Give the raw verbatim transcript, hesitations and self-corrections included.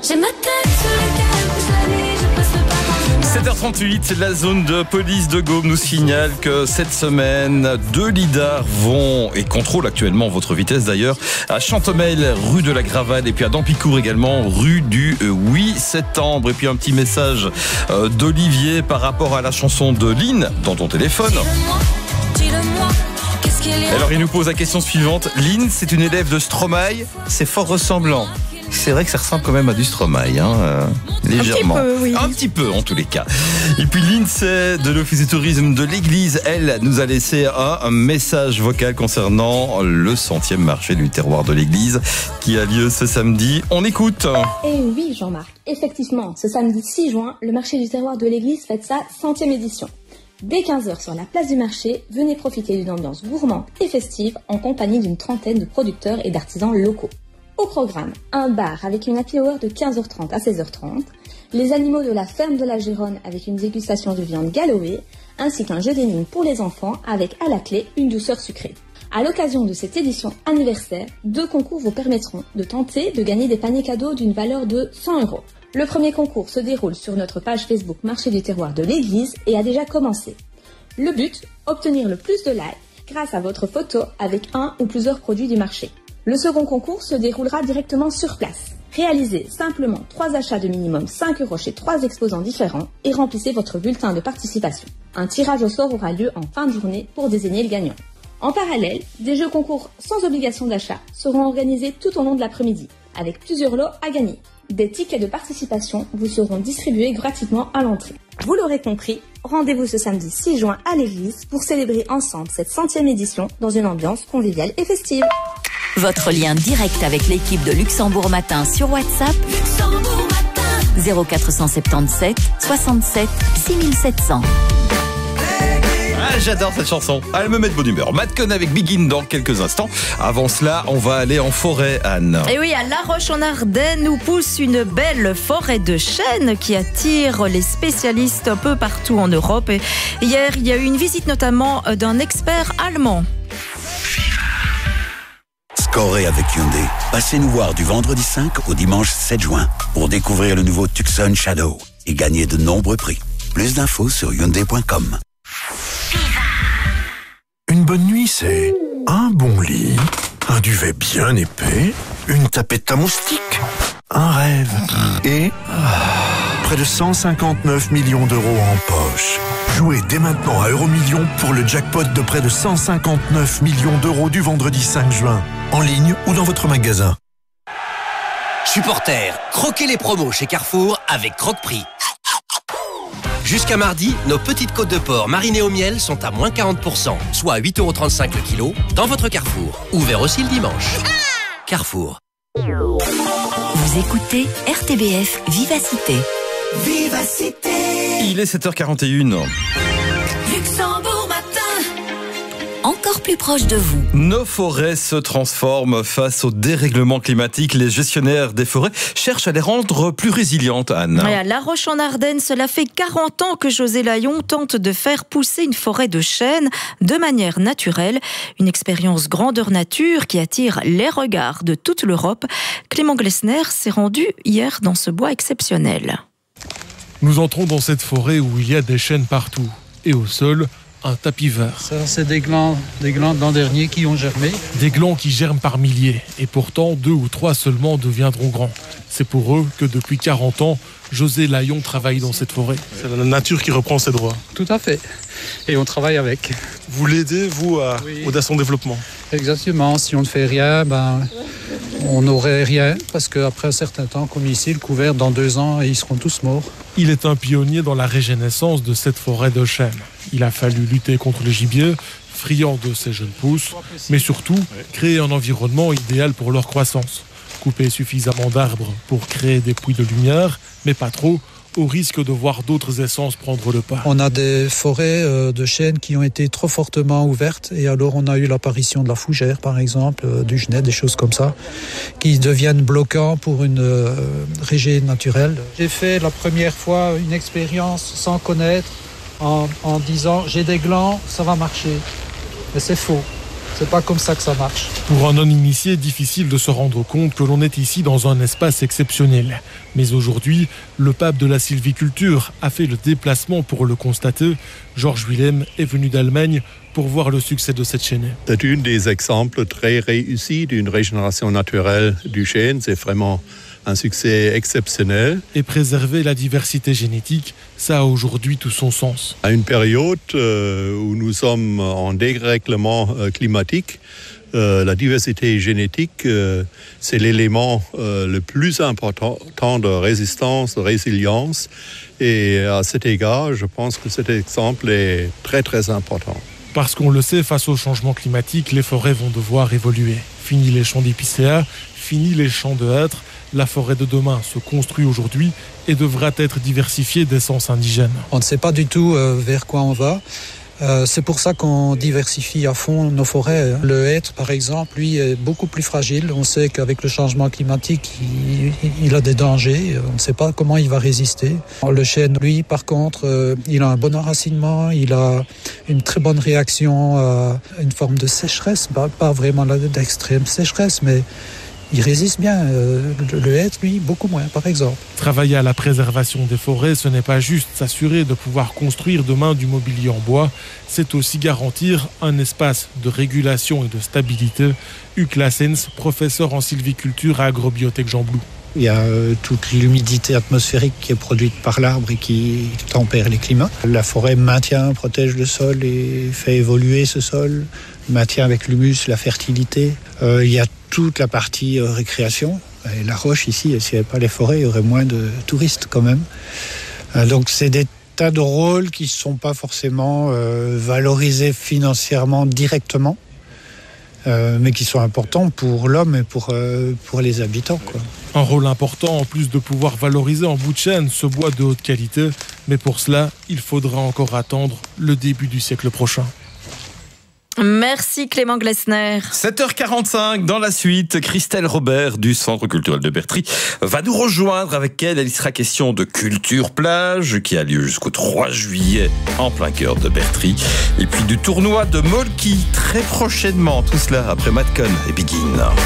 J'ai ma tête sur laquelle je lis, je passe le pas. sept heures trente-huit, la zone de police de Gaume nous signale que cette semaine, deux lidars vont et contrôlent actuellement votre vitesse d'ailleurs à Chantemel, rue de la Gravade, et puis à Dampicourt également, rue du huit septembre. Et puis un petit message d'Olivier par rapport à la chanson de Lynn dans ton téléphone. Dis-le-moi, dis-le-moi, qu'est-ce qu'il y a? Alors il nous pose la question suivante. Lynn, c'est une élève de Stromae, c'est fort ressemblant. C'est vrai que ça ressemble quand même à du Stromae, hein, euh, légèrement. Un petit peu, oui. Un petit peu, en tous les cas. Et puis l'INSEE de l'Office du tourisme de l'Église, elle, nous a laissé un, un message vocal concernant le centième marché du terroir de l'Église qui a lieu ce samedi. On écoute. Eh oui, Jean-Marc. Effectivement, ce samedi six juin, le marché du terroir de l'Église fête sa centième édition. Dès quinze heures sur la place du marché, venez profiter d'une ambiance gourmande et festive en compagnie d'une trentaine de producteurs et d'artisans locaux. Au programme, un bar avec une happy hour de quinze heures trente à seize heures trente, les animaux de la ferme de la Gironne avec une dégustation de viande Galloway, ainsi qu'un jeu d'énigmes pour les enfants avec à la clé une douceur sucrée. À l'occasion de cette édition anniversaire, deux concours vous permettront de tenter de gagner des paniers cadeaux d'une valeur de cent euros. Le premier concours se déroule sur notre page Facebook Marché du terroir de l'Église et a déjà commencé. Le but, obtenir le plus de likes grâce à votre photo avec un ou plusieurs produits du marché. Le second concours se déroulera directement sur place. Réalisez simplement trois achats de minimum cinq euros chez trois exposants différents et remplissez votre bulletin de participation. Un tirage au sort aura lieu en fin de journée pour désigner le gagnant. En parallèle, des jeux concours sans obligation d'achat seront organisés tout au long de l'après-midi, avec plusieurs lots à gagner. Des tickets de participation vous seront distribués gratuitement à l'entrée. Vous l'aurez compris, rendez-vous ce samedi six juin à l'église pour célébrer ensemble cette centième édition dans une ambiance conviviale et festive. Votre lien direct avec l'équipe de Luxembourg Matin sur WhatsApp Luxembourg matin. zéro quatre cent soixante-dix-sept soixante-sept six sept zéro zéro. Ah, j'adore cette chanson. Elle me met de bonne humeur. Matt Cohn avec Begin dans quelques instants. Avant cela, on va aller en forêt, Anne. Et oui, à La Roche-en-Ardenne, où pousse une belle forêt de chênes qui attire les spécialistes un peu partout en Europe. Et hier, il y a eu une visite notamment d'un expert allemand. Scorez avec Hyundai. Passez nous voir du vendredi cinq au dimanche sept juin pour découvrir le nouveau Tucson Shadow et gagner de nombreux prix. Plus d'infos sur hyundai point com. Une bonne nuit, c'est un bon lit, un duvet bien épais, une tapette à moustiques, un rêve et près de cent cinquante-neuf millions d'euros en poche. Jouez dès maintenant à Euromillions pour le jackpot de près de cent cinquante-neuf millions d'euros du vendredi cinq juin, en ligne ou dans votre magasin. Supporters, croquez les promos chez Carrefour avec Croque-Prix. Jusqu'à mardi, nos petites côtes de porc marinées au miel sont à moins quarante pour cent, soit à huit euros trente-cinq le kilo, dans votre Carrefour. Ouvert aussi le dimanche. Carrefour. Vous écoutez R T B F Vivacité. Vivacité. Il est sept heures quarante et une. Luxembourg matin. Encore plus proche de vous. Nos forêts se transforment face au dérèglement climatique. Les gestionnaires des forêts cherchent à les rendre plus résilientes, Anne. Et à La Roche-en-Ardenne, cela fait quarante ans que José Layon tente de faire pousser une forêt de chênes de manière naturelle. Une expérience grandeur nature qui attire les regards de toute l'Europe. Clément Glessner s'est rendu hier dans ce bois exceptionnel. Nous entrons dans cette forêt où il y a des chênes partout. Et au sol, un tapis vert. Ça, c'est des glands, des glands de l'an dernier qui ont germé. Des glands qui germent par milliers. Et pourtant, deux ou trois seulement deviendront grands. C'est pour eux que depuis quarante ans, José Layon travaille dans cette forêt. C'est la nature qui reprend ses droits. Tout à fait. Et on travaille avec. Vous l'aidez, vous, à, Oui. à son développement. Exactement. Si on ne fait rien, ben, on n'aurait rien. Parce qu'après un certain temps, comme ici, le couvert, dans deux ans, ils seront tous morts. Il est un pionnier dans la régénérescence de cette forêt de chênes. Il a fallu lutter contre le gibier, friand de ces jeunes pousses, mais surtout créer un environnement idéal pour leur croissance. Couper suffisamment d'arbres pour créer des puits de lumière, mais pas trop, au risque de voir d'autres essences prendre le pas. On a des forêts euh, de chênes qui ont été trop fortement ouvertes et alors on a eu l'apparition de la fougère par exemple, euh, du genêt, des choses comme ça, qui deviennent bloquants pour une euh, régé naturelle. J'ai fait la première fois une expérience sans connaître en, en disant j'ai des glands, ça va marcher. Mais c'est faux. C'est pas comme ça que ça marche. Pour un non-initié, difficile de se rendre compte que l'on est ici dans un espace exceptionnel. Mais aujourd'hui, le pape de la sylviculture a fait le déplacement pour le constater. Georges Willem est venu d'Allemagne pour voir le succès de cette chênaie. C'est un des exemples très réussis d'une régénération naturelle du chêne. C'est vraiment un succès exceptionnel. Et préserver la diversité génétique, ça a aujourd'hui tout son sens. À une période euh, où nous sommes en dérèglement euh, climatique, euh, la diversité génétique, euh, c'est l'élément euh, le plus important de résistance, de résilience. Et à cet égard, je pense que cet exemple est très très important. Parce qu'on le sait, face au changement climatique, les forêts vont devoir évoluer. Fini les champs d'épicéas, fini les champs de hêtres. La forêt de demain se construit aujourd'hui et devra être diversifiée d'essences indigènes. On ne sait pas du tout euh, vers quoi on va. Euh, c'est pour ça qu'on diversifie à fond nos forêts. Le hêtre, par exemple, lui, est beaucoup plus fragile. On sait qu'avec le changement climatique, il, il a des dangers. On ne sait pas comment il va résister. Le chêne, lui, par contre, euh, il a un bon enracinement. Il a une très bonne réaction à une forme de sécheresse. Pas, pas vraiment d'extrême sécheresse, mais il résiste bien. Euh, le hêtre, lui, beaucoup moins, par exemple. Travailler à la préservation des forêts, ce n'est pas juste s'assurer de pouvoir construire demain du mobilier en bois, c'est aussi garantir un espace de régulation et de stabilité. Hugues Lassens, professeur en sylviculture à Agrobiotech Jean Blou. Il y a euh, toute l'humidité atmosphérique qui est produite par l'arbre et qui tempère les climats. La forêt maintient, protège le sol et fait évoluer ce sol, maintient avec l'humus la fertilité. Euh, il y a toute la partie euh, récréation. Et la roche ici, s'il n'y avait pas les forêts, il y aurait moins de touristes quand même. Euh, donc c'est des tas de rôles qui ne sont pas forcément euh, valorisés financièrement directement, euh, mais qui sont importants pour l'homme et pour, euh, pour les habitants, quoi. Un rôle important en plus de pouvoir valoriser en bout de chaîne ce bois de haute qualité. Mais pour cela, il faudra encore attendre le début du siècle prochain. Merci Clément Glessner. sept heures quarante-cinq, dans la suite, Christelle Robert du Centre culturel de Bertry va nous rejoindre. Avec elle, il sera question de Culture Plage qui a lieu jusqu'au trois juillet en plein cœur de Bertry. Et puis du tournoi de Molki très prochainement. Tout cela après Matcon et Begin.